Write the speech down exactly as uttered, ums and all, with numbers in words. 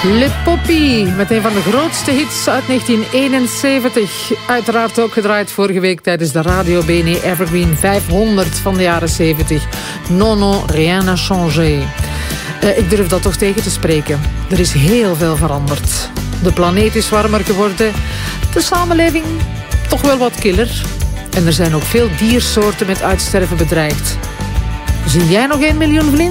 Le Poppy, met een van de grootste hits uit negentien eenenzeventig. Uiteraard ook gedraaid vorige week tijdens de Radio B N E Evergreen vijfhonderd van de jaren zeventig. Non, non, rien n'a changé. Uh, ik durf dat toch tegen te spreken. Er is heel veel veranderd. De planeet is warmer geworden. De samenleving toch wel wat killer. En er zijn ook veel diersoorten met uitsterven bedreigd. Zie jij nog één miljoen vlinders?